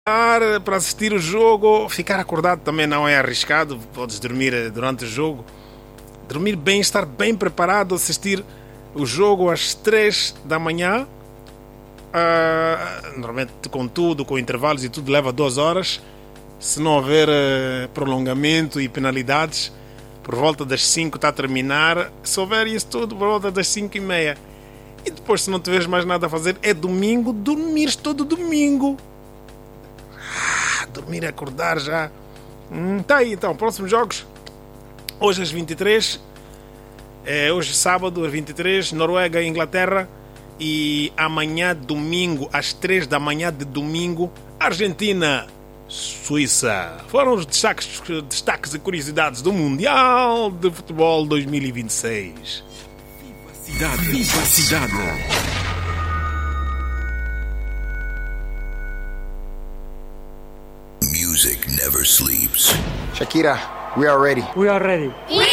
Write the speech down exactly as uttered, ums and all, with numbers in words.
para assistir o jogo. Ficar acordado também não é arriscado. Podes dormir durante o jogo. Dormir bem, estar bem preparado, assistir o jogo às três da manhã. Uh, normalmente com tudo, com intervalos e tudo, leva duas horas. Se não houver uh, prolongamento e penalidades, por volta das cinco está a terminar. Se houver isso tudo, por volta das cinco e meia. E depois, se não tiveres mais nada a fazer, é domingo, dormires todo domingo. Ah, dormir e acordar já. Hum, tá aí então, próximos jogos. Hoje às vinte e três. É, hoje sábado às vinte e três, Noruega e Inglaterra. E amanhã, domingo, às três da manhã de domingo, Argentina, Suíça. Foram os destaques, destaques e curiosidades do Mundial de Futebol dois mil e vinte e seis. Cidade, viva cidade. Music never sleeps. Shakira, we are ready. We are ready. We